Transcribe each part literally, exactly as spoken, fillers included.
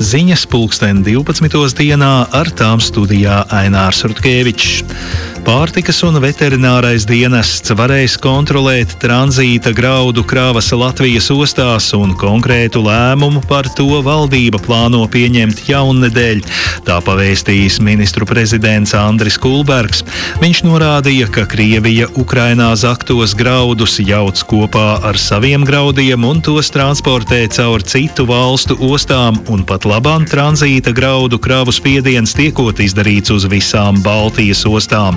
Ziņas pulksten divpadsmitos dienā, ar tām studijā Ainārs Rutkevičs. Pārtikas un veterinārais dienests varēs kontrolēt tranzīta graudu kravas Latvijas ostās, un konkrētu lēmumu par to valdība plāno pieņemt jaunnedēļ. Tā pavēstījis ministru prezidents Andris Kulbergs. Viņš norādīja, ka Krievija Ukrainā zaktos graudus jauc kopā ar saviem graudiem un tos transportē caur citu valstu ostām, un pat labāk tranzīta graudu kravu spiediens tiekot izdarīts uz visām Baltijas ostām.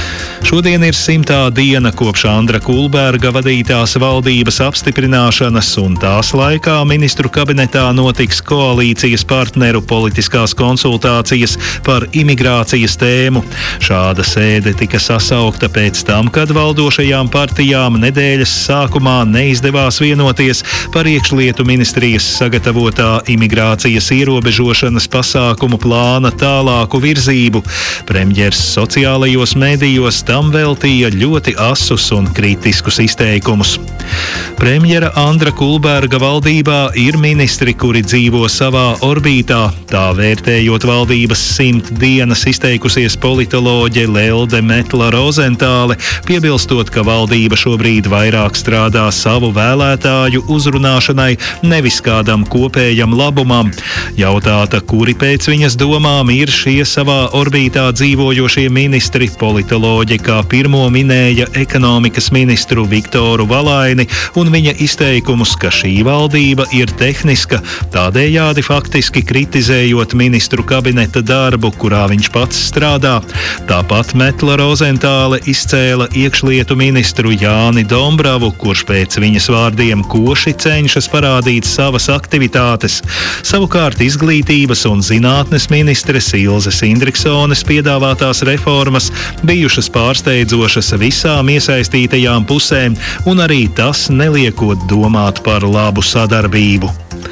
Šodien ir simtā diena kopš Andra Kulberga vadītās valdības apstiprināšanas, un tās laikā ministru kabinetā notiks koalīcijas partneru politiskās konsultācijas par imigrācijas tēmu. Šāda sēde tika sasaukta pēc tam, kad valdošajām partijām nedēļas sākumā neizdevās vienoties par iekšlietu ministrijas sagatavotā imigrācijas ierobežošanas pasākumu plāna tālāku virzību. Premjers sociālajos mēdījos tam veltīja ļoti asus un kritiskus izteikumus. Premjera Andra Kulberga valdībā ir ministri, kuri dzīvo savā orbītā. Tā vērtējot valdības simt dienas izteikusies politoloģe Lelde Metla-Rozentāle, piebilstot, ka valdība šobrīd vairāk strādā savu vēlētāju uzrunāšanai, nevis kādam kopējam labumam. Jautāta, kuri pēc viņas domām ir šie savā orbītā dzīvojošie ministri, politoloģi kā pirmo minēja ekonomikas ministru Viktoru Valaini un viņa izteikumus, ka šī valdība ir tehniska, tādējādi faktiski kritizējot ministru kabineta darbu, kurā viņš pats strādā. Tāpat Metla-Rozentāle izcēla iekšlietu ministru Jāni Dombravu, kurš pēc viņas vārdiem koši cenšas parādīt savas aktivitātes. Savukārt izglītības un zinātnes ministres Ilzes Indriksones piedāvātās reformas bijušas pārsteidzošas visām iesaistītajām pusēm, un arī tas neliekot domāt par labu sadarbību.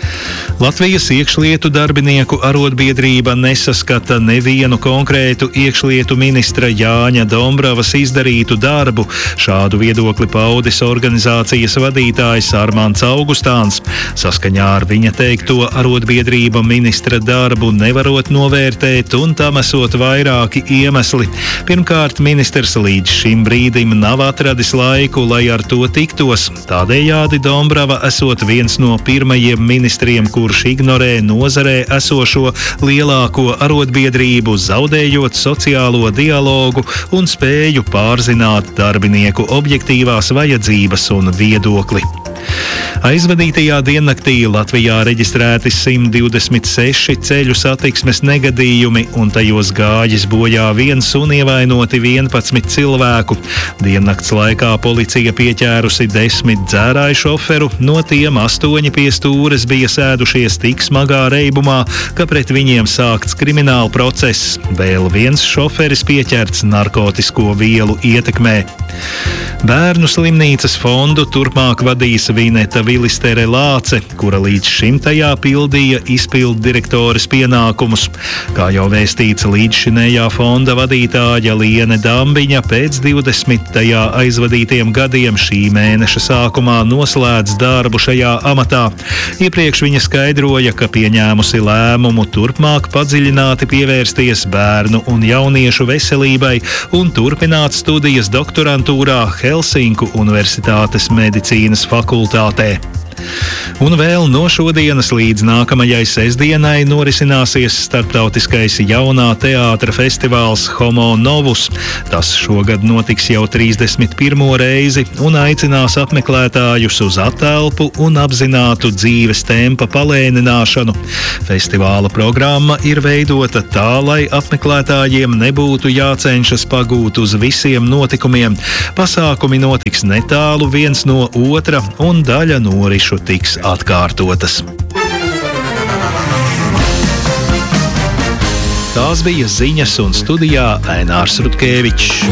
Latvijas iekšlietu darbinieku arotbiedrība nesaskata nevienu konkrētu iekšlietu ministra Jāņa Dombravas izdarītu darbu. Šādu viedokli paudis organizācijas vadītājs Armands Augustāns. Saskaņā ar viņa teikto, arotbiedrība ministra darbu nevarot novērtēt, un tam esot vairāki iemesli. Pirmkārt, ministrs līdz šim brīdim nav atradis laiku, lai ar to tiktos. Tādējādi Dombrava esot viens no pirmajiem ministriem, kurš ignorē nozarē esošo lielāko arotbiedrību, zaudējot sociālo dialogu un spēju pārzināt darbinieku objektīvās vajadzības un viedokli. Aizvadītajā diennaktī Latvijā reģistrēti simt divdesmit seši ceļu satiksmes negadījumi, un tajos gājis bojā viens un ievainoti vienpadsmit cilvēku. Diennakts laikā policija pieķērusi desmit dzērāju šoferu, no tiem astoņi pie stūres bija sēdušies tik smagā reibumā, ka pret viņiem sākts krimināla process. Vēl viens šoferis pieķerts narkotisko vielu ietekmē. Bērnu slimnīcas fondu turpmāk vadīs Vineta Vilistere Lāce, kura līdz šim tajā pildīja izpildu direktores pienākumus. Kā jau vēstīts, līdzšinējā fonda vadītāja Liene Dambiņa pēc divdesmitajā aizvadītiem gadiem šī mēneša sākumā noslēdz darbu šajā amatā. Iepriekš viņa skaidroja, ka pieņēmusi lēmumu turpmāk padziļināti pievērsties bērnu un jauniešu veselībai un turpināt studijas doktorantūrā Helsinku Universitātes medicīnas fakultātē. Un vēl no šodienas līdz nākamajai sestdienai norisināsies starptautiskais jaunā teātra festivāls Homo Novus. Tas šogad notiks jau trīsdesmit pirmo reizi un aicinās apmeklētājus uz atelpu un apzinātu dzīves tempa palēnināšanu. Festivāla programma ir veidota tā, lai apmeklētājiem nebūtu jācenšas pagūt uz visiem notikumiem. Pasākumi notiks netālu viens no otra, un daļa norišu tiks atkārtotas. Tās bija ziņas, un studijā Ainārs Rutkevičs.